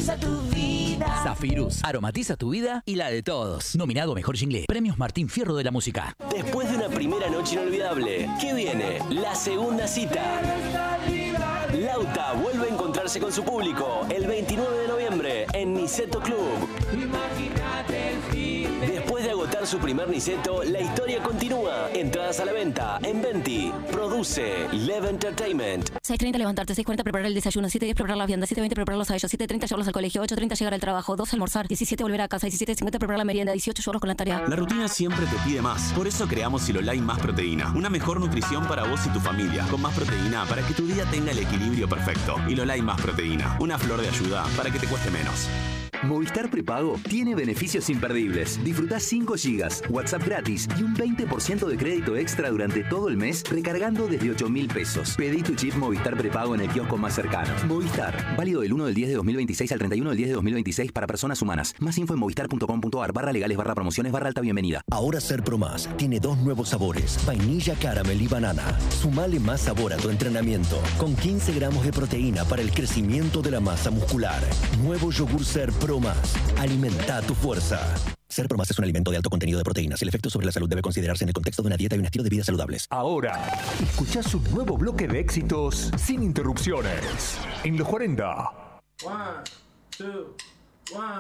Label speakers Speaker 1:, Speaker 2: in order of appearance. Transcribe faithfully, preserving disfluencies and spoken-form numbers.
Speaker 1: aromatiza tu vida.
Speaker 2: Zafirus, aromatiza tu vida y la de todos. Nominado a Mejor Jingle. Premios Martín Fierro de la Música.
Speaker 3: Después de una primera noche inolvidable, ¿qué viene? La segunda cita. Lauta vuelve a encontrarse con su público el veintinueve de noviembre en Niceto Club. Después de agotar su primer Niceto, la historia continúa. Entradas a la venta en Venti. Produce Lev Entertainment.
Speaker 4: seis treinta levantarte, seis cuarenta preparar el desayuno, siete diez preparar las viandas, siete veinte prepararlos a ellos, siete treinta llevarlos al colegio, ocho treinta llegar al trabajo, doce almorzar, diecisiete volver a casa, diecisiete cincuenta preparar la merienda, dieciocho llevarlos con la tarea.
Speaker 5: La rutina siempre te pide más. Por eso creamos Silolai Más Proteína. Una mejor nutrición para vos y tu familia. Con más proteína para que tu día tenga el equilibrio perfecto. Silolai Más Proteína. Una flor de ayuda para que te cueste menos.
Speaker 6: Movistar Prepago tiene beneficios imperdibles. Disfrutá cinco gigas, WhatsApp gratis y un veinte por ciento de crédito extra durante todo el mes recargando desde ocho mil pesos. Pedí tu chip Movistar Prepago en el kiosco más cercano. Movistar, válido del uno del diez de dos mil veintiséis al treinta y uno del diez de dos mil veintiséis para personas humanas. Más info en movistar.com.ar barra legales barra promociones barra alta bienvenida.
Speaker 7: Ahora Ser Pro Más tiene dos nuevos sabores, vainilla, caramel y banana. Sumale más sabor a tu entrenamiento con quince gramos de proteína para el crecimiento de la masa muscular. Nuevo yogur Ser Pro Más. Alimenta tu fuerza. Ser Pro Más es un alimento de alto contenido de proteínas. El efecto sobre la salud debe considerarse en el contexto de una dieta y un estilo de vida saludables.
Speaker 8: Ahora, escuchás un nuevo bloque de éxitos sin interrupciones. En los cuarenta.
Speaker 9: One, two, one.